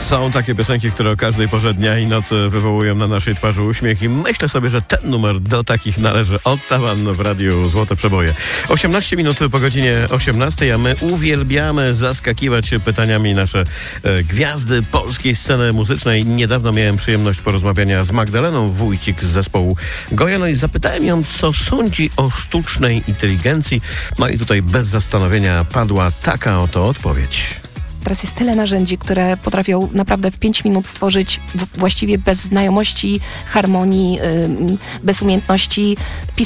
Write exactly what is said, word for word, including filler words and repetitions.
Są takie piosenki, które o każdej porze dnia i nocy wywołują na naszej twarzy uśmiech i myślę sobie, że ten numer do takich należy. Ottawan w radiu Złote Przeboje. osiemnaście minut po godzinie osiemnastej, a my uwielbiamy zaskakiwać pytaniami nasze e, gwiazdy polskiej sceny muzycznej. Niedawno miałem przyjemność porozmawiania z Magdaleną Wójcik z zespołu Goja, no i zapytałem ją, co sądzi o sztucznej inteligencji. No i tutaj bez zastanowienia padła taka oto odpowiedź. Teraz jest tyle narzędzi, które potrafią naprawdę w pięć minut stworzyć w, właściwie bez znajomości, harmonii, yy, bez umiejętności